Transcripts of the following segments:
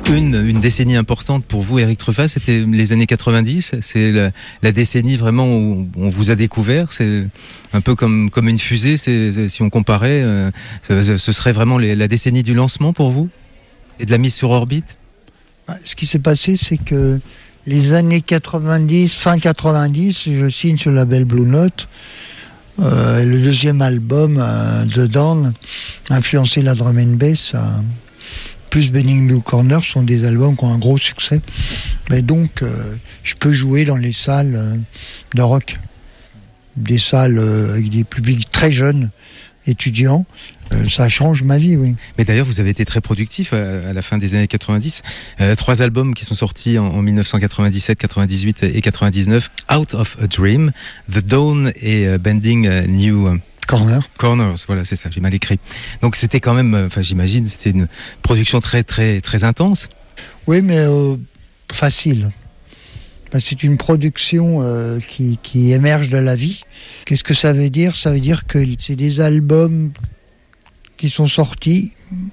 Une décennie importante pour vous, Eric Truffaz, c'était les années 90. C'est la décennie vraiment où on vous a découvert. C'est un peu comme une fusée. Si on comparait, ce serait vraiment la décennie du lancement pour vous et de la mise sur orbite. Ce qui s'est passé, c'est que les années 90, fin 90, je signe sur le label Blue Note. Le deuxième album, The Dawn, a influencé la drum and bass. Plus Bending Blue Corner sont des albums qui ont un gros succès. Et donc, je peux jouer dans les salles de rock. Des salles avec des publics très jeunes, étudiants. Ça change ma vie, oui. Mais d'ailleurs, vous avez été très productif à la fin des années 90. 3 albums qui sont sortis en 1997, 98 et 99. Out of a Dream, The Dawn et Bending New Corners, voilà, c'est ça, j'ai mal écrit. Donc c'était quand même, j'imagine, c'était une production très, très, très intense. Oui, mais facile. C'est une production qui émerge de la vie. Qu'est-ce que ça veut dire ? Ça veut dire que c'est des albums qui sont sortis.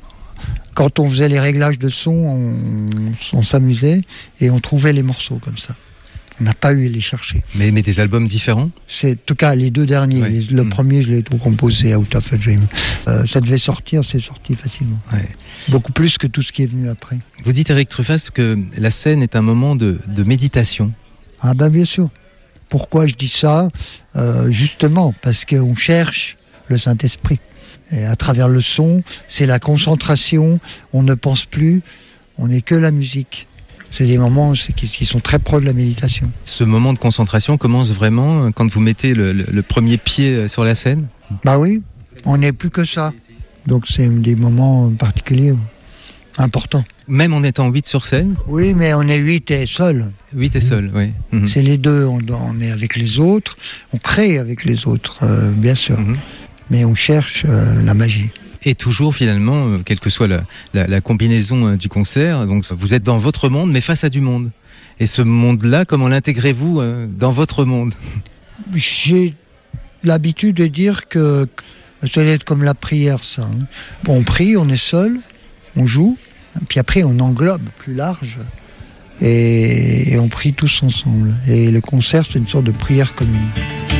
Quand on faisait les réglages de son, on s'amusait et on trouvait les morceaux comme ça. On n'a pas eu à les chercher. Mais des albums différents ? C'est, en tout cas, les 2 derniers. Ouais. Le premier, je l'ai tout composé, Out of a Dream. Ça devait sortir, c'est sorti facilement. Ouais. Beaucoup plus que tout ce qui est venu après. Vous dites, Eric Truffaz, que la scène est un moment de méditation. Ah ben bien sûr. Pourquoi je dis ça ? Justement, parce qu'on cherche le Saint-Esprit. Et à travers le son, c'est la concentration, on ne pense plus, on n'est que la musique. C'est des moments qui sont très proches de la méditation. Ce moment de concentration commence vraiment quand vous mettez le premier pied sur la scène ? Bah oui, on n'est plus que ça. Donc c'est des moments particuliers, importants. Même en étant 8 sur scène ? Oui, mais on est 8 et seul. 8 et seul, oui. Mm-hmm. C'est les deux, on est avec les autres, on crée avec les autres, bien sûr. Mm-hmm. Mais on cherche la magie. Et toujours finalement, quelle que soit la combinaison du concert, donc vous êtes dans votre monde, mais face à du monde. Et ce monde-là, comment l'intégrez-vous dans votre monde ? J'ai l'habitude de dire que ça doit être comme la prière, ça. Bon, on prie, on est seul, on joue, puis après on englobe plus large et on prie tous ensemble. Et le concert, c'est une sorte de prière commune.